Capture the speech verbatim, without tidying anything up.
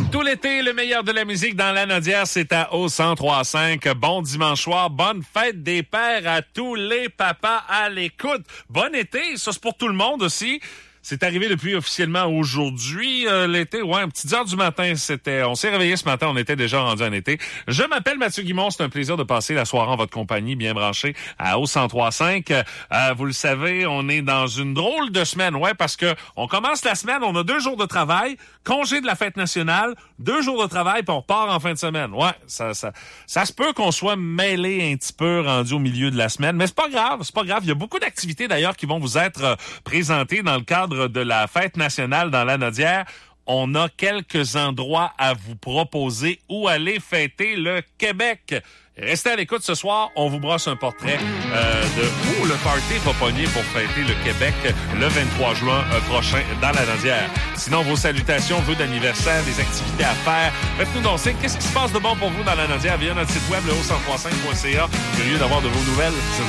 Tout l'été, le meilleur de la musique dans la Nodière, c'est à O cent trois cinq. Bon dimanche soir, bonne fête des pères à tous les papas à l'écoute. Bon été, ça c'est pour tout le monde aussi. C'est arrivé depuis officiellement aujourd'hui. Euh, l'été, ouais, un petites heures du matin, c'était. On s'est réveillé ce matin, on était déjà rendu en été. Je m'appelle Mathieu Guimond, c'est un plaisir de passer la soirée en votre compagnie, bien branché à O cent trois cinq. Euh, vous le savez, on est dans une drôle de semaine, ouais, parce que on commence la semaine, on a deux jours de travail, congé de la fête nationale, deux jours de travail, puis on repart en fin de semaine. Ouais, ça, ça, ça se peut qu'on soit mêlé un petit peu rendu au milieu de la semaine, mais c'est pas grave, c'est pas grave. Il y a beaucoup d'activités d'ailleurs qui vont vous être euh, présentées dans le cadre de la fête nationale dans la Nodière. On a quelques endroits à vous proposer où aller fêter le Québec. Restez à l'écoute ce soir, on vous brosse un portrait euh, de où le party va pogner pour fêter le Québec le vingt-trois juin euh, prochain dans la Nodière. Sinon, vos salutations, vœux d'anniversaire, des activités à faire, faites-nous donc signe. Qu'est-ce qui se passe de bon pour vous dans la Nodière via notre site web, le o cent trois cinq point c a. Curieux d'avoir de vos nouvelles.